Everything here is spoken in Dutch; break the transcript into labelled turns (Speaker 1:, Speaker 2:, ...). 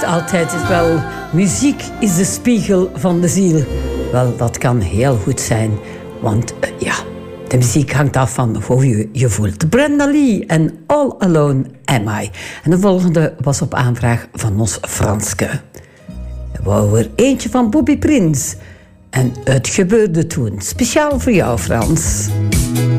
Speaker 1: Altijd is wel, muziek is de spiegel van de ziel. Wel, dat kan heel goed zijn, want de muziek hangt af van hoe je je voelt. Brenda Lee en All Alone Am I. En de volgende was op aanvraag van ons Franske. We wou er eentje van Bobby Prins. En het gebeurde toen. Speciaal voor jou, Frans.